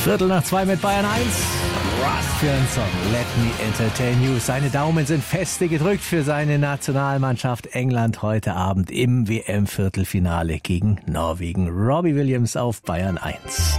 2:15 mit Bayern 1. Was für ein Song. Let me entertain you. Seine Daumen sind feste gedrückt für seine Nationalmannschaft England heute Abend im WM-Viertelfinale gegen Norwegen. Robbie Williams auf Bayern 1.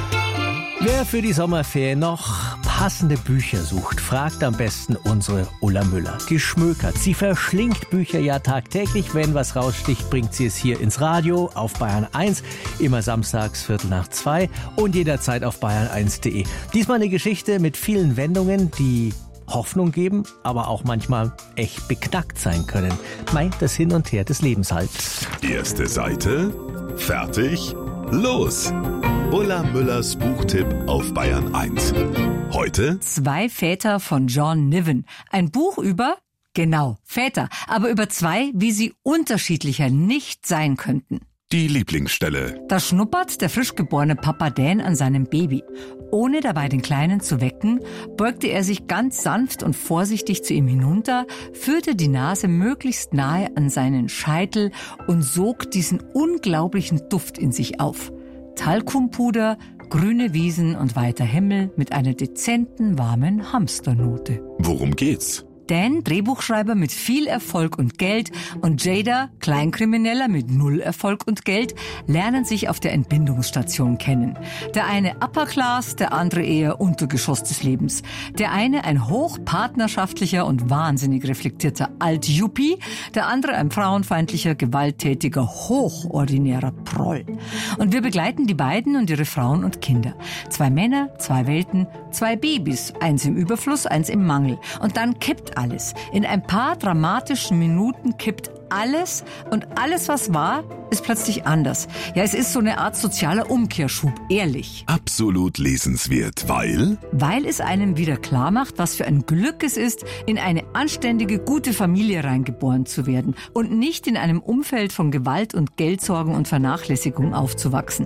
Wer für die Sommerferien noch passende Bücher sucht, fragt am besten unsere Ulla Müller. Geschmökert. Sie verschlingt Bücher ja tagtäglich. Wenn was raussticht, bringt sie es hier ins Radio auf Bayern 1. Immer samstags 2:15 und jederzeit auf bayern1.de. Diesmal eine Geschichte mit vielen Wendungen, die Hoffnung geben, aber auch manchmal echt beknackt sein können. Meint das Hin und Her des Lebens halt. Erste Seite, fertig, los! Ulla Müllers Buchtipp auf Bayern 1. Heute 2 Väter von John Niven. Ein Buch über, genau, Väter, aber über 2, wie sie unterschiedlicher nicht sein könnten. die Lieblingsstelle. Da schnuppert der frisch geborene Papa Dan an seinem Baby. Ohne dabei den Kleinen zu wecken, beugte er sich ganz sanft und vorsichtig zu ihm hinunter, führte die Nase möglichst nahe an seinen Scheitel und sog diesen unglaublichen Duft in sich auf. Talkumpuder, grüne Wiesen und weiter Himmel mit einer dezenten, warmen Hamsternote. Worum geht's? Dan, Drehbuchschreiber mit viel Erfolg und Geld, und Jada, Kleinkrimineller mit 0 Erfolg und Geld, lernen sich auf der Entbindungsstation kennen. Der eine Upper Class, der andere eher Untergeschoss des Lebens. Der eine ein hochpartnerschaftlicher und wahnsinnig reflektierter Alt-Yuppie, der andere ein frauenfeindlicher, gewalttätiger, hochordinärer Proll. Und wir begleiten die beiden und ihre Frauen und Kinder. 2 Männer, 2 Welten, 2 Babys, eins im Überfluss, eins im Mangel. Und dann kippt alles. In ein paar dramatischen Minuten kippt alles, und alles, was war, ist plötzlich anders. Ja, es ist so eine Art sozialer Umkehrschub, ehrlich. Absolut lesenswert, weil? Weil es einem wieder klar macht, was für ein Glück es ist, in eine anständige, gute Familie reingeboren zu werden und nicht in einem Umfeld von Gewalt und Geldsorgen und Vernachlässigung aufzuwachsen.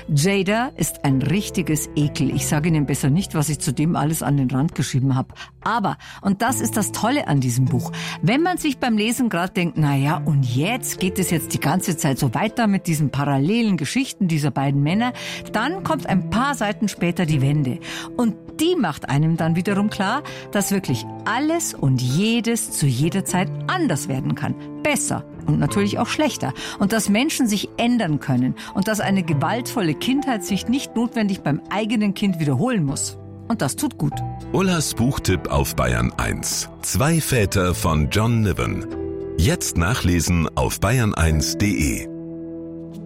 Jada ist ein richtiges Ekel. Ich sage Ihnen besser nicht, was ich zu dem alles an den Rand geschrieben habe. Aber, und das ist das Tolle an diesem Buch, wenn man sich beim Lesen gerade denkt, naja, und jetzt geht es jetzt die ganze Zeit so weiter mit diesen parallelen Geschichten dieser beiden Männer, dann kommt ein paar Seiten später die Wende. Und die macht einem dann wiederum klar, dass wirklich alles und jedes zu jeder Zeit anders werden kann. Besser und natürlich auch schlechter. Und dass Menschen sich ändern können und dass eine gewaltvolle Kindheit sich nicht notwendig beim eigenen Kind wiederholen muss. Und das tut gut. Ullas Buchtipp auf Bayern 1. 2 Väter von John Niven. Jetzt nachlesen auf bayern1.de.